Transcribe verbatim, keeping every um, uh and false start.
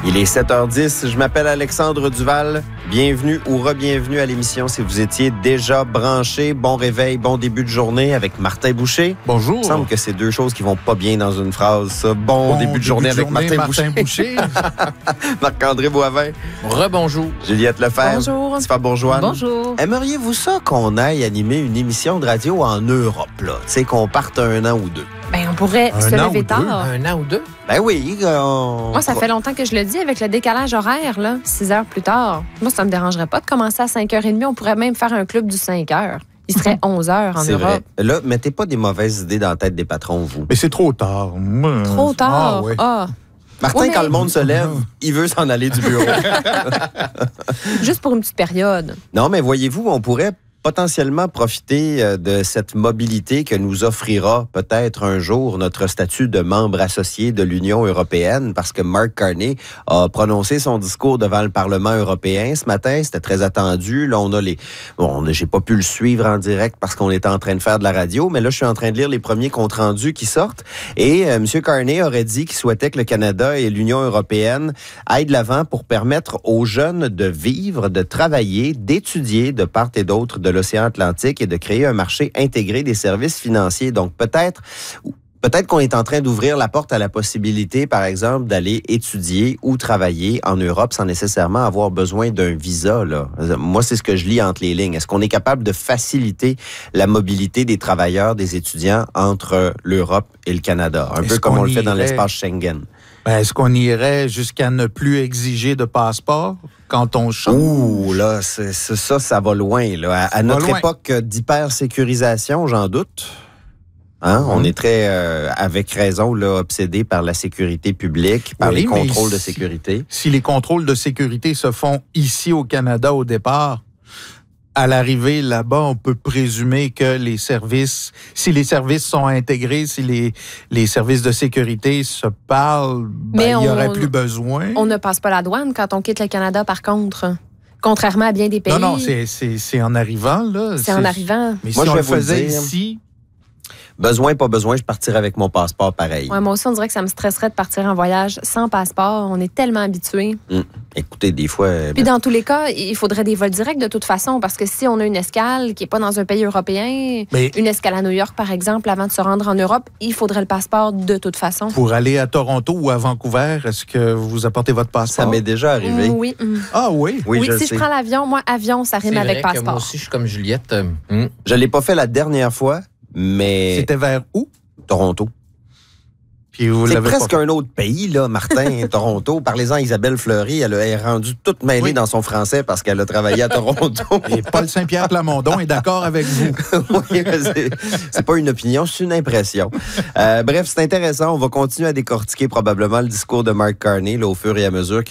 Il est sept heures dix, je m'appelle Alexandre Duval. Bienvenue ou re-bienvenue à l'émission si vous étiez déjà branché. Bon réveil, bon début de journée avec Martin Boucher. Bonjour. Il me semble que c'est deux choses qui vont pas bien dans une phrase, ça. Bon, bon début de journée début avec de journée, Martin, Martin Boucher. Boucher. Marc-André Boivin. Rebonjour. Juliette Lefebvre. Bonjour. Stéphane Bourgeois. Bonjour. Aimeriez-vous ça qu'on aille animer une émission de radio en Europe, là? Tu sais, qu'on parte un an ou deux? Ben, on pourrait Un se an lever ou tard. deux? Un an ou deux? Ben oui. On... Moi, ça fait longtemps que je le dis avec le décalage horaire, là, six heures plus tard. Moi, ça me dérangerait pas de commencer à cinq heures trente. On pourrait même faire un club du cinq heures. Il serait onze heures en C'est Europe. vrai. Là, mettez pas des mauvaises idées dans la tête des patrons, vous. Mais c'est trop tard. Moi, Trop tard. Ah, ouais. Ah. Martin, Ouais, mais- quand le monde se lève, il veut s'en aller du bureau. Juste pour une petite période. Non, mais voyez-vous, on pourrait potentiellement profiter de cette mobilité que nous offrira peut-être un jour notre statut de membre associé de l'Union européenne, parce que Mark Carney a prononcé son discours devant le Parlement européen ce matin. C'était très attendu. Là, on a les... Bon, j'ai pas pu le suivre en direct parce qu'on était en train de faire de la radio, mais là, je suis en train de lire les premiers comptes rendus qui sortent. Et euh, M. Carney aurait dit qu'il souhaitait que le Canada et l'Union européenne aillent de l'avant pour permettre aux jeunes de vivre, de travailler, d'étudier de part et d'autre de l'océan Atlantique et de créer un marché intégré des services financiers. Donc, peut-être... Peut-être qu'on est en train d'ouvrir la porte à la possibilité, par exemple, d'aller étudier ou travailler en Europe sans nécessairement avoir besoin d'un visa, là. Moi, c'est ce que je lis entre les lignes. Est-ce qu'on est capable de faciliter la mobilité des travailleurs, des étudiants entre l'Europe et le Canada? Un Est-ce peu comme qu'on on le fait dans irait- l'espace Schengen. Ben, est-ce qu'on irait jusqu'à ne plus exiger de passeport quand on change? Ouh, là, c'est, c'est ça, ça va loin, là. À, à notre loin. époque d'hypersécurisation, j'en doute. Hein? Mm-hmm. On est très, euh, avec raison, là, obsédé par la sécurité publique, par Oui, les mais contrôles de si- sécurité. Si les contrôles de sécurité se font ici au Canada au départ, à l'arrivée là-bas, on peut présumer que les services, si les services sont intégrés, si les, les services de sécurité se parlent, ben, Mais il n'y on- aurait plus besoin. On ne passe pas la douane quand on quitte le Canada, par contre. Contrairement à bien des pays. Non, non, c'est, c'est, c'est en arrivant, là. C'est en arrivant. Mais Moi, si je on vais le vous le faisait dire. ici, Besoin, pas besoin, je partirais avec mon passeport pareil. Ouais, moi aussi, on dirait que ça me stresserait de partir en voyage sans passeport. On est tellement habitués. Hum. Écoutez, des fois... euh, Puis dans tous les cas, il faudrait des vols directs de toute façon, parce que si on a une escale qui n'est pas dans un pays européen, Mais- une escale à New York, par exemple, avant de se rendre en Europe, il faudrait le passeport de toute façon. pour aller à Toronto ou à Vancouver, est-ce que vous apportez votre ça passeport? m'est déjà arrivé. Mm, oui. mm. Ah oui? Oui, Oui, je le si sais. je prends l'avion, moi, avion, ça rime C'est avec vrai que passeport. moi aussi, je suis comme Juliette. euh, hum. Je l'ai pas fait la dernière fois, mais... C'était vers où? Toronto. Puis vous C'est l'avez presque pas fait. un autre pays, là, Martin, Toronto. Parlez-en à Isabelle Fleury, elle est rendue toute mêlée Oui. dans son français parce qu'elle a travaillé à Toronto. Et Paul Saint-Pierre Plamondon est d'accord avec vous. Oui, mais c'est, c'est pas une opinion, c'est une impression. Euh, bref, c'est intéressant. On va continuer à décortiquer probablement le discours de Mark Carney là, au fur et à mesure que